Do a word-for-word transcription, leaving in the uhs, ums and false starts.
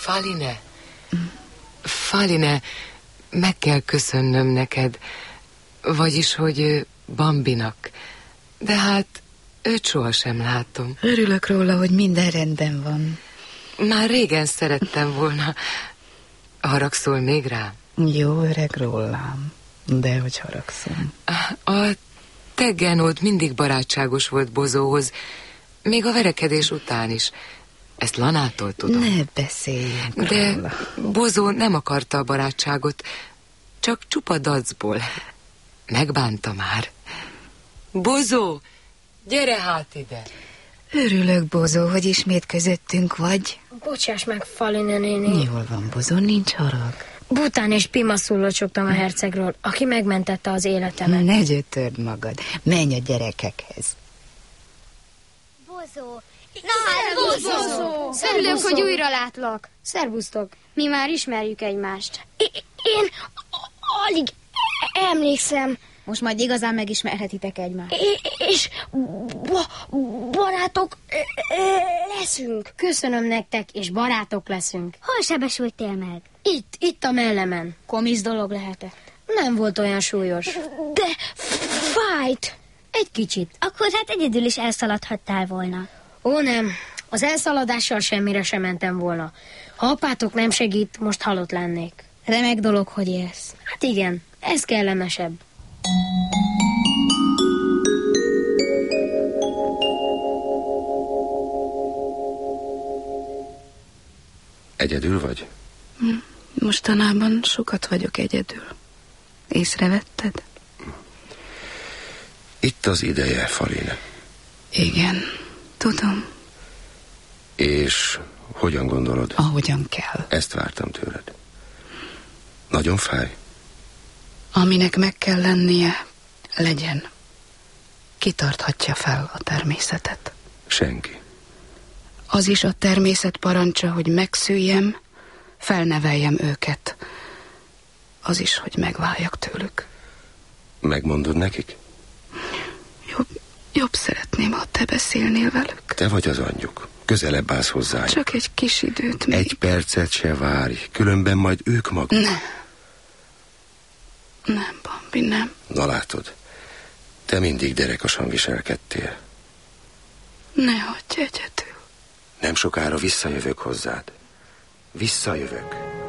Faline, Faline, meg kell köszönnöm neked, vagyis, hogy Bambinak, de hát őt sohasem látom. Örülök róla, hogy minden rendben van. Már régen szerettem volna. Haragszol még rá? Jó öreg rólam, de hogy haragszom. A te genód mindig barátságos volt Bozóhoz, még a verekedés után is. Ezt Lanától tudom. Ne beszéljünk De róla. Bozó nem akarta a barátságot, csak csupa dacból. Megbánta már. Bozó, gyere hát ide! Örülök, Bozó, hogy ismét közöttünk vagy. Bocsáss meg, Faline néni. Jól van, Bozó, nincs harag. Bután és Pimaszul locsogtam a hercegről, aki megmentette az életemet. Ne gyötörd magad, menj a gyerekekhez. Bozó! Na hát, Bozó! Örülök, hogy újra látlak. Szervusztok. Mi már ismerjük egymást. I- én alig emlékszem. Most majd igazán megismerhetitek egymást. I- és ba- barátok leszünk. Köszönöm nektek, és barátok leszünk. Hol sebesültél meg? Itt, itt a mellemen. Komisz dolog lehetett. Nem volt olyan súlyos. De fájt. Egy kicsit. Akkor hát egyedül is elszaladhattál volna. Ó, nem. Az elszaladással semmire sem mentem volna. Ha apátok nem segít, most halott lennék. Remek dolog, hogy élsz. Hát igen, ez kellemesebb. Egyedül vagy? Mostanában sokat vagyok egyedül. Észrevetted? Itt az ideje, Faline. Igen, tudom. És hogyan gondolod? Ahogyan kell. Ezt vártam tőled. Nagyon fáj? Aminek meg kell lennie, legyen. Kitarthatja fel a természetet. Senki. Az is a természet parancsa, hogy megszüljem, felneveljem őket. Az is, hogy megváljak tőlük. Megmondod nekik? Jobb, jobb szeretném, ha te beszélnél velük. Te vagy az anyjuk. Közelebb állsz hozzájuk. Csak egy kis időt még. Egy percet se várj, különben majd ők maguk. Nem. Nem, Bambi, nem. Na látod, te mindig derekasan viselkedtél. Ne hagyj egyedül. Nem sokára visszajövök hozzád. Visszajövök.